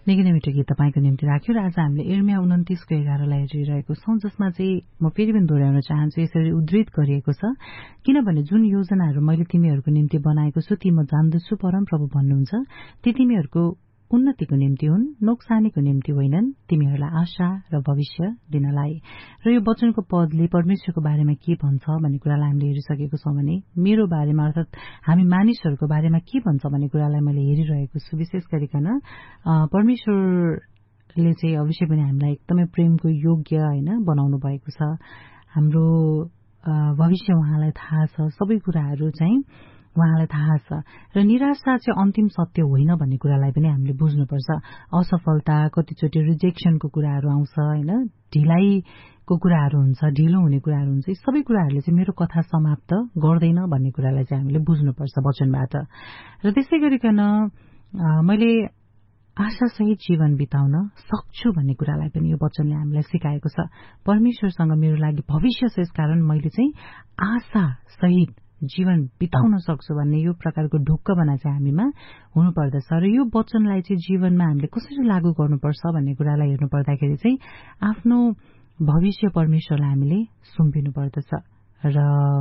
निकै नै मिठो गीत तपाईँको निम्ति राख्यो र आज हामीले यिर्मिया 29 को 11 लाई हेरिरहेको छौं, जसमा चाहिँ म फेरि पनि दोहोर्याउन चाहन्छु। यसरी उद्धृत गरिएको छ, किनभने जुन योजनाहरू मैले तिमीहरूको निम्ति बनाएको छु ती म जान्दछु, परमप्रभु भन्नुहुन्छ, ती तिमीहरूको उन्नतिको निम्ति हुन्, नोक्सानीको निम्ति होइनन्, तिमीहरूलाई आशा र भविष्य दिनलाई। र यो वचनको पदले परमेश्वरको बारेमा के भन्छ भन्ने कुरालाई हामीले हेरिसकेको छौं भने मेरो बारेमा अर्थात हामी मानिसहरूको बारेमा के भन्छ भन्ने कुरालाई मैले हेरिरहेको छु। विशेष गरिकन परमेश्वरले चाहिँ अवश्य पनि हामीलाई एकदमै प्रेमको योग्य हैन बनाउनु भएको छ। हाम्रो भविष्य उहाँलाई थाहा छ, सबै कुराहरू चाहिँ उहाँलाई थाहा छ र निराशा चाहिँ अन्तिम सत्य होइन भन्ने कुरालाई पनि हामीले बुझ्नुपर्छ। असफलता, कतिचोटि रिजेक्सनको कुराहरू आउँछ हैन, ढिलाइको कुराहरू हुन्छ, ढिलो हुने कुराहरू हुन्छ। यी सबै कुराहरूले चाहिँ मेरो कथा समाप्त गर्दैन भन्ने कुरालाई चाहिँ हामीले बुझ्नुपर्छ वचनबाट। र त्यसै गरिकन मैले आशासहित जीवन बिताउन सक्छु भन्ने कुरालाई पनि यो वचनले हामीलाई सिकाएको छ। परमेश्वरसँग मेरो लागि भविष्य छ, यसकारण मैले चाहिँ आशासहित जीवन बिताउन सक्छु भन्ने यो प्रकारको ढुक्कपना चाहिँ हामीमा हुनुपर्दछ। र यो वचनलाई चाहिँ जीवनमा हामीले कसरी लागू गर्नुपर्छ भन्ने कुरालाई हेर्नु पर्दाखेरि चाहिँ आफ्नो भविष्य परमेश्वरलाई हामीले सुम्पिनु पर्दछ र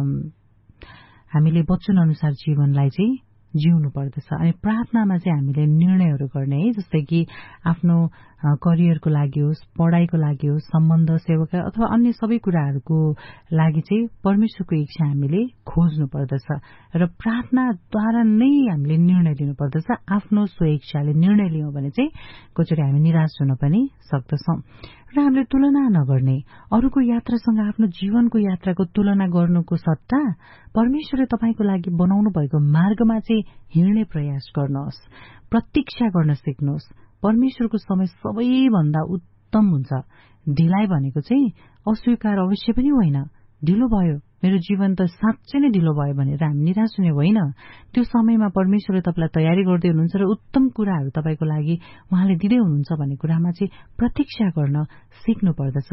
हामीले वचन अनुसार जीवनलाई चाहिँ जिउनु पर्दछ। अनि प्रार्थनामा चाहिँ हामीले निर्णयहरू गर्ने है, जस्तै कि आफ्नो करियरको लागि होस्, पढाइको लागि होस्, सम्बन्ध, सेवा अथवा अन्य सबै कुराहरूको लागि चाहिँ परमेश्वरको इच्छा हामीले खोज्नु पर्दछ र प्रार्थनाद्वारा नै हामीले निर्णय लिनु पर्दछ। आफ्नो स्वेच्छाले निर्णय लियौं भने चाहिँ कचोटि हामी निराश हुन पनि सक्दछौं। र हामीले तुलना नगर्ने, अरूको यात्रासँग आफ्नो जीवनको यात्राको तुलना गर्नुको सट्टा परमेश्वरले तपाईको लागि बनाउनु भएको मार्गमा चाहिँ हिँड्ने प्रयास गर्नुहोस्, प्रतीक्षा गर्न सिक्नुहोस्। परमेश्वरको समय सबैभन्दा उत्तम हुन्छ। ढिलाइ भनेको चाहिँ अस्वीकार अवश्य पनि होइन। ढिलो भयो, मेरो जीवन त साँच्चै नै ढिलो भयो भनेर हामी निराश हुने होइन। त्यो समयमा परमेश्वरले तपाईलाई तयारी गर्दै हुनुहुन्छ र उत्तम कुराहरू तपाईको लागि उहाँले दिँदै हुनुहुन्छ भन्ने कुरामा चाहिँ प्रतीक्षा गर्न सिक्नु पर्दछ।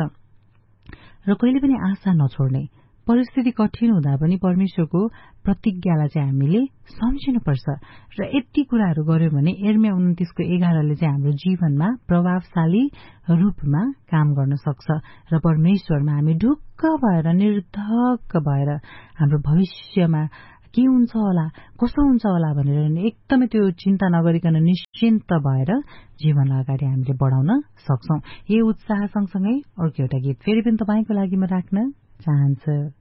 र कहिले पनि आशा नछोड्ने, परिस्थिति कठिन हुँदा पनि परमेश्वरको प्रतिज्ञालाई चाहिँ हामीले सम्झिनुपर्छ। र यति कुराहरू गर्यौं भने यिर्मिया 29 को 11 ले चाहिँ हाम्रो जीवनमा प्रभावशाली रूपमा काम गर्न सक्छ र परमेश्वरमा हामी ढुक्क भएर, निर्धक्क भएर हाम्रो भविष्यमा के हुन्छ होला, कसो हुन्छ होला भनेर एकदमै त्यो चिन्ता नगरिकन निश्चिन्त भएर जीवनलाई अगाडि हामीले बढाउन सक्छौं। यही उत्साह सँगसँगै अर्को एउटा गीत फेरि पनि तपाईको लागि म राख्न चाहन्छु।